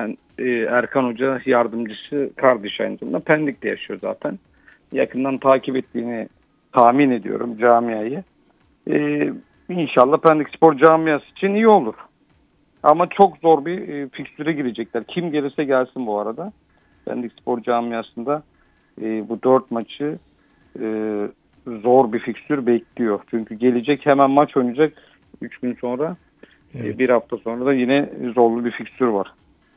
aynen. Erkan Hoca yardımcısı kardeş aynı zamanda Pendik'te yaşıyor zaten. Yakından takip ettiğini tahmin ediyorum camiayı. İnşallah Pendik Spor camiası için iyi olur. Ama çok zor bir fikstüre girecekler. Kim gelirse gelsin bu arada. Pendik Spor camiasında bu 4 maçı e, zor bir fikstür bekliyor. Çünkü gelecek hemen maç oynayacak 3 gün sonra. Evet. Bir hafta sonra da yine zorlu bir fikstür var.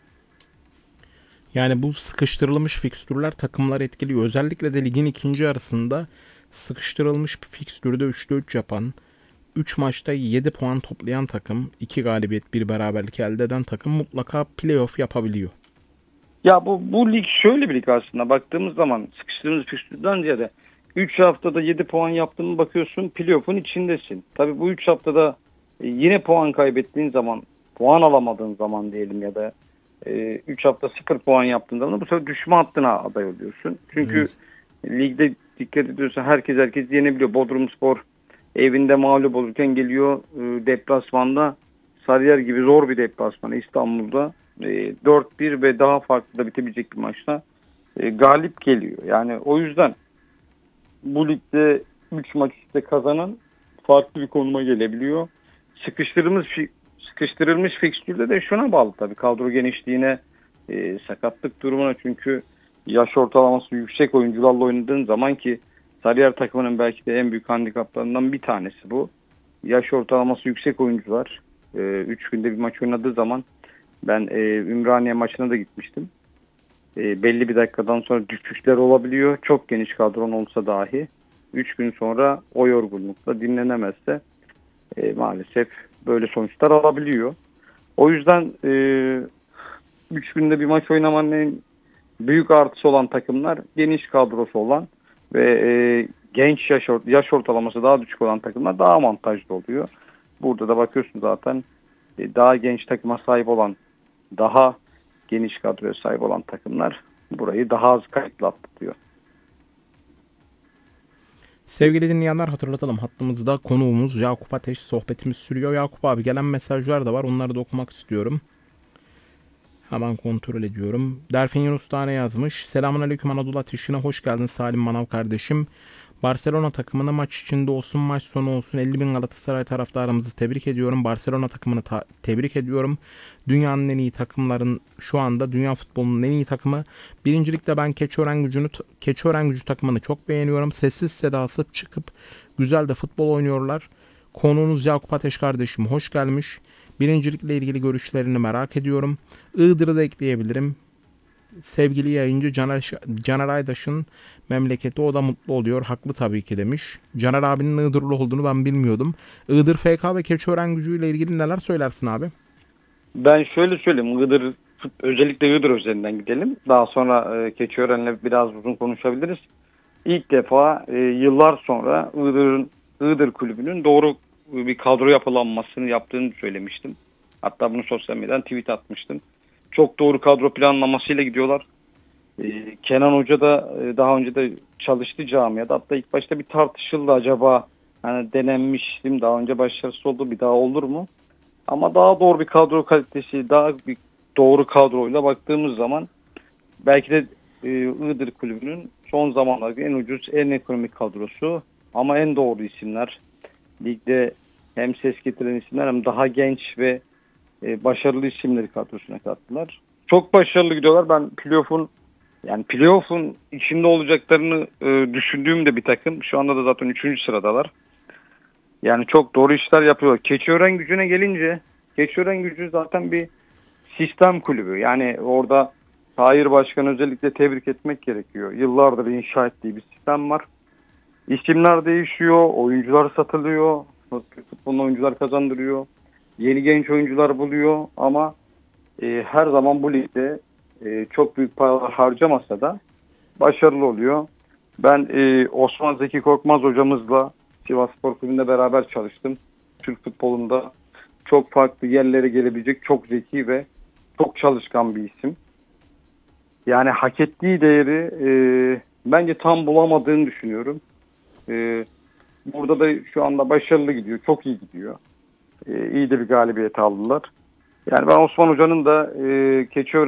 Yani bu sıkıştırılmış fikstürler takımlar etkiliyor. Özellikle de ligin ikinci yarısında sıkıştırılmış bir fikstürde 3'te 3 yapan, 3 maçta 7 puan toplayan takım, 2 galibiyet, bir beraberlik elde eden takım mutlaka playoff yapabiliyor. Ya bu lig şöyle bir lig aslında. Baktığımız zaman sıkıştığımız fikstürden ziyade 3 haftada 7 puan yaptığını bakıyorsun, playoff'un içindesin. Tabii bu 3 haftada yine puan kaybettiğin zaman, puan alamadığın zaman diyelim ya da 3 hafta 0 puan yaptığın zaman bu sefer düşme hattına aday oluyorsun. Çünkü Evet. ligde dikkat ediyorsan herkes yenebiliyor. Bodrumspor evinde mağlup olurken geliyor deplasmanda Sarıyer gibi zor bir deplasmana İstanbul'da 4-1 ve daha farklı da bitebilecek bir maçta galip geliyor. Yani o yüzden bu ligde 3 maç üstte kazanan farklı bir konuma gelebiliyor. Sıkıştırılmış fikstürde de şuna bağlı tabii. Kadro genişliğine, sakatlık durumuna, çünkü yaş ortalaması yüksek oyuncularla oynadığın zaman ki Sarıyer takımının belki de en büyük handikaplarından bir tanesi bu. Yaş ortalaması yüksek oyuncular 3 günde bir maç oynadığı zaman ben Ümraniye maçına da gitmiştim. Belli bir dakikadan sonra düşüşler olabiliyor. Çok geniş kadron olsa dahi 3 gün sonra o yorgunlukla dinlenemezse maalesef böyle sonuçlar alabiliyor. O yüzden 3 günde bir maç oynamanın en büyük artısı olan takımlar geniş kadrosu olan ve genç yaş ortalaması daha düşük olan takımlar daha avantajlı oluyor. Burada da bakıyorsun zaten daha genç takıma sahip olan, daha geniş kadroya sahip olan takımlar burayı daha az kayıtlı atlatıyor. Sevgili dinleyenler, hatırlatalım. Hattımızda konuğumuz Yakup Ateş, sohbetimiz sürüyor. Yakup abi, gelen mesajlar da var. Onları da okumak istiyorum. Hemen kontrol ediyorum. Delfin Yunus Tane yazmış. Selamun Aleyküm Anadolu Ateşi'ne hoş geldin Salim Manav kardeşim. Barcelona takımını maç içinde olsun maç sonu olsun 50 bin Galatasaray taraftarımızı tebrik ediyorum. Barcelona takımını tebrik ediyorum. Dünyanın en iyi takımların, şu anda dünya futbolunun en iyi takımı. Birincilikte ben Keçiören Gücü takımını çok beğeniyorum. Sessiz sedasız çıkıp güzel de futbol oynuyorlar. Konuğunuz Yakup Ateş kardeşim hoş gelmiş. Birincilikle ilgili görüşlerini merak ediyorum. Iğdır'ı da ekleyebilirim. Sevgili yayıncı Caner Aydaş'ın memleketi, o da mutlu oluyor. Haklı tabii ki demiş. Caner abinin Iğdırlı olduğunu ben bilmiyordum. Iğdır FK ve Keçiören Gücü ile ilgili neler söylersin abi? Ben şöyle söyleyeyim. Özellikle Iğdır üzerinden gidelim. Daha sonra Keçiören'le biraz uzun konuşabiliriz. İlk defa yıllar sonra Iğdır Kulübü'nün doğru bir kadro yapılanmasını yaptığını söylemiştim. Hatta bunu sosyal medyadan tweet atmıştım. Çok doğru kadro planlamasıyla gidiyorlar. Kenan Hoca da daha önce de çalıştı camiada. Hatta ilk başta bir tartışıldı, acaba hani denenmiştim daha önce, başarısız oldu, bir daha olur mu? Ama daha doğru bir kadro kalitesi, daha bir doğru kadroyla baktığımız zaman belki de Iğdır Kulübü'nün son zamanlardaki en ucuz, en ekonomik kadrosu ama en doğru isimler. Ligde hem ses getiren isimler hem daha genç ve başarılı isimleri kadrosuna kattılar. Çok başarılı gidiyorlar. Ben playoff'un içinde olacaklarını düşündüğüm de bir takım. Şu anda da zaten 3. sıradalar. Yani çok doğru işler yapıyor. Keçiören Gücü'ne gelince, Keçiören Gücü zaten bir sistem kulübü. Yani orada Tahir Başkan özellikle tebrik etmek gerekiyor. Yıllardır inşa ettiği bir sistem var. İsimler değişiyor, oyuncular satılıyor, futbolun oyuncular kazandırıyor. Yeni genç oyuncular buluyor ama her zaman bu ligde çok büyük paralar harcamasa da başarılı oluyor. Ben Osman Zeki Korkmaz hocamızla Sivas Spor Kulübü'nde beraber çalıştım. Türk futbolunda çok farklı yerlere gelebilecek çok zeki ve çok çalışkan bir isim. Yani hak ettiği değeri bence tam bulamadığını düşünüyorum. E, Burada da şu anda başarılı gidiyor, çok iyi gidiyor. İyi de bir galibiyet aldılar. Yani ben Osman Hoca'nın da Keçiören